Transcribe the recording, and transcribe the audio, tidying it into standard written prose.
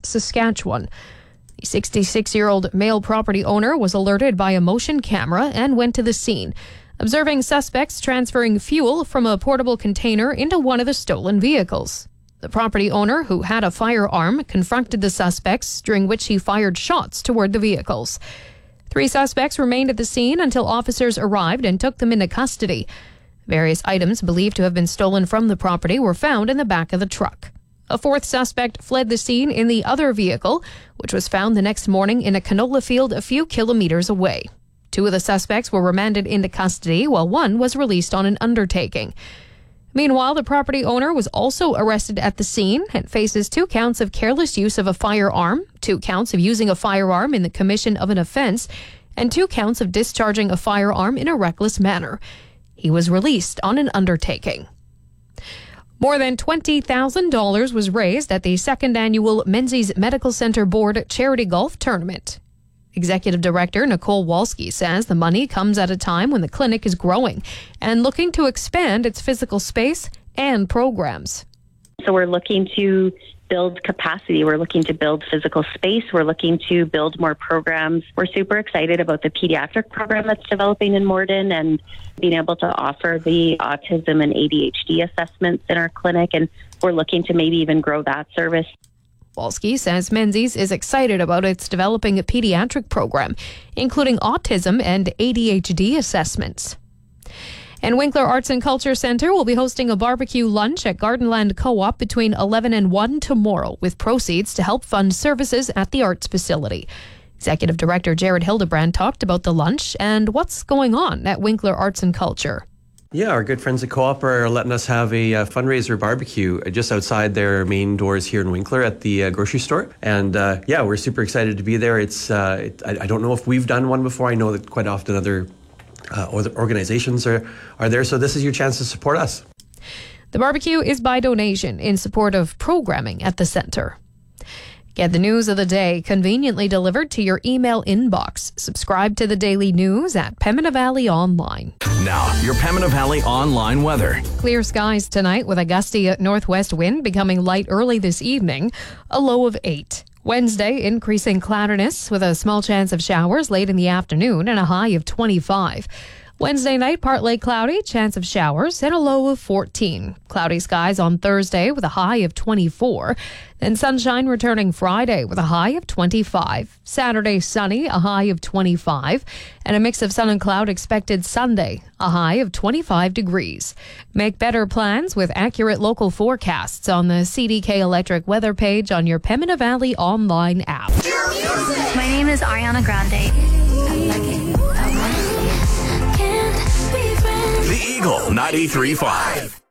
Saskatchewan. The 66-year-old male property owner was alerted by a motion camera and went to the scene, observing suspects transferring fuel from a portable container into one of the stolen vehicles. The property owner, who had a firearm, confronted the suspects, during which he fired shots toward the vehicles. 3 suspects remained at the scene until officers arrived and took them into custody. Various items believed to have been stolen from the property were found in the back of the truck. A 4th suspect fled the scene in the other vehicle, which was found the next morning in a canola field a few kilometers away. 2 of the suspects were remanded into custody, while 1 was released on an undertaking. Meanwhile, the property owner was also arrested at the scene and faces 2 counts of careless use of a firearm, 2 counts of using a firearm in the commission of an offense, and 2 counts of discharging a firearm in a reckless manner. He was released on an undertaking. More than $20,000 was raised at the 2nd annual Menzies Medical Center Board Charity Golf Tournament. Executive Director Nicole Walski says the money comes at a time when the clinic is growing and looking to expand its physical space and programs. So we're looking to build capacity. We're looking to build physical space. We're looking to build more programs. We're super excited about the pediatric program that's developing in Morden and being able to offer the autism and ADHD assessments in our clinic. And we're looking to maybe even grow that service. Walski says Menzies is excited about its developing a pediatric program, including autism and ADHD assessments. And Winkler Arts and Culture Centre will be hosting a barbecue lunch at Gardenland Co-op between 11 and 1 tomorrow, with proceeds to help fund services at the arts facility. Executive Director Jared Hildebrand talked about the lunch and what's going on at Winkler Arts and Culture. Yeah, our good friends at Co-op are letting us have a fundraiser barbecue just outside their main doors here in Winkler at the grocery store. And yeah, we're super excited to be there. It's I don't know if we've done one before. I know that quite often other organizations are there, so this is your chance to support us. The barbecue is by donation in support of programming at the centre. Get the news of the day conveniently delivered to your email inbox. Subscribe to the daily news at Pembina Valley Online. Now, your Pembina Valley online weather. Clear skies tonight with a gusty northwest wind becoming light early this evening, a low of 8. Wednesday, increasing cloudiness with a small chance of showers late in the afternoon and a high of 25. Wednesday night, partly cloudy, chance of showers, and a low of 14. Cloudy skies on Thursday with a high of 24. Then sunshine returning Friday with a high of 25. Saturday, sunny, a high of 25. And a mix of sun and cloud expected Sunday, a high of 25 degrees. Make better plans with accurate local forecasts on the CDK Electric weather page on your Pembina Valley online app. My name is Ariana Grande. The Eagle 93.5.